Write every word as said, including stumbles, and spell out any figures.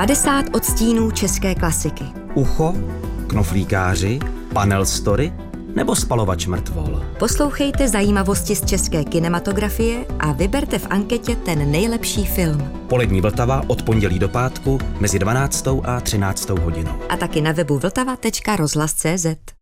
padesát odstínů české klasiky. Ucho, Knoflíkáři, Panel story nebo Spalovač mrtvol. Poslouchejte zajímavosti z české kinematografie a vyberte v anketě ten nejlepší film. Polední Vltava od pondělí do pátku mezi dvanáctou a třináctou hodinou. A taky na webu vltava tečka rozhlas tečka cé zet.